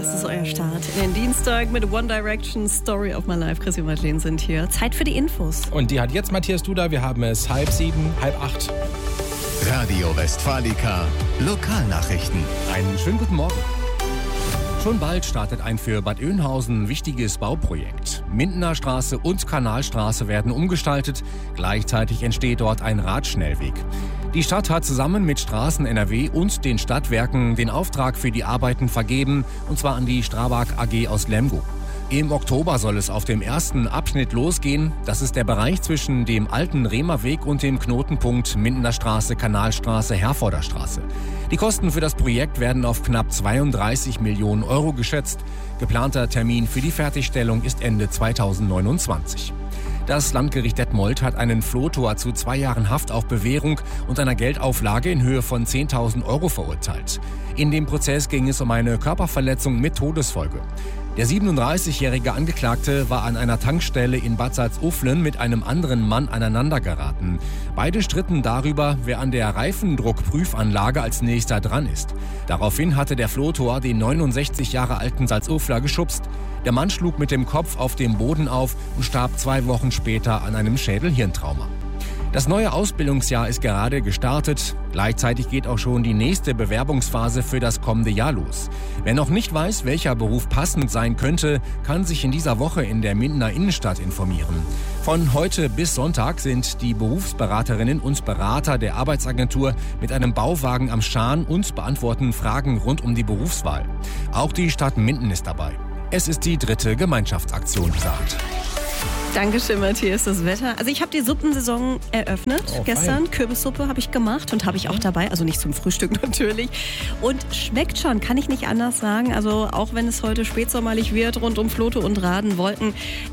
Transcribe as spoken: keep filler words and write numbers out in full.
Das ist euer Start in den Dienstag mit One Direction, Story of My Life. Chris und Madeleine sind hier. Zeit für die Infos. Und die hat jetzt Matthias Duda. Wir haben es halb sieben, halb acht. Radio Westfalica, Lokalnachrichten. Einen schönen guten Morgen. Schon bald startet ein für Bad Oeynhausen wichtiges Bauprojekt. Mindener Straße und Kanalstraße werden umgestaltet. Gleichzeitig entsteht dort ein Radschnellweg. Die Stadt hat zusammen mit Straßen N R W und den Stadtwerken den Auftrag für die Arbeiten vergeben, und zwar an die Strabag A G aus Lemgo. Im Oktober soll es auf dem ersten Abschnitt losgehen. Das ist der Bereich zwischen dem alten Rehmerweg und dem Knotenpunkt Mindener Straße, Kanalstraße, Herforder Straße. Die Kosten für das Projekt werden auf knapp zweiunddreißig Millionen Euro geschätzt. Geplanter Termin für die Fertigstellung ist Ende zweitausendneunundzwanzig. Das Landgericht Detmold hat einen Flotor zu zwei Jahren Haft auf Bewährung und einer Geldauflage in Höhe von zehntausend Euro verurteilt. In dem Prozess ging es um eine Körperverletzung mit Todesfolge. Der siebenunddreißigjährige Angeklagte war an einer Tankstelle in Bad Salzuflen mit einem anderen Mann aneinandergeraten. Beide stritten darüber, wer an der Reifendruckprüfanlage als nächster dran ist. Daraufhin hatte der Flotor den neunundsechzig Jahre alten Salzufler geschubst. Der Mann schlug mit dem Kopf auf dem Boden auf und starb zwei Wochen später an einem Schädel-Hirntrauma. Das neue Ausbildungsjahr ist gerade gestartet. Gleichzeitig geht auch schon die nächste Bewerbungsphase für das kommende Jahr los. Wer noch nicht weiß, welcher Beruf passend sein könnte, kann sich in dieser Woche in der Mindener Innenstadt informieren. Von heute bis Sonntag sind die Berufsberaterinnen und Berater der Arbeitsagentur mit einem Bauwagen am Schan und beantworten Fragen rund um die Berufswahl. Auch die Stadt Minden ist dabei. Es ist die dritte Gemeinschaftsaktion, sagt. Dankeschön, Matthias, das Wetter. Also ich habe die Suppensaison eröffnet oh, gestern. Kürbissuppe habe ich gemacht und habe ich auch dabei. Also nicht zum Frühstück natürlich. Und schmeckt schon, kann ich nicht anders sagen. Also auch wenn es heute spätsommerlich wird, rund um Flote und Radenwolken.